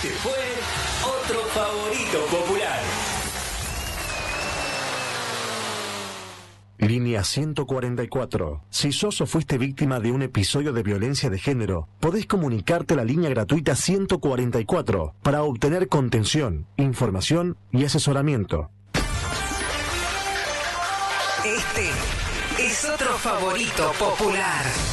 Este fue otro favorito popular. Línea 144. Si sos o fuiste víctima de un episodio de violencia de género, podés comunicarte a la línea gratuita 144 para obtener contención, información y asesoramiento. Este es otro favorito popular.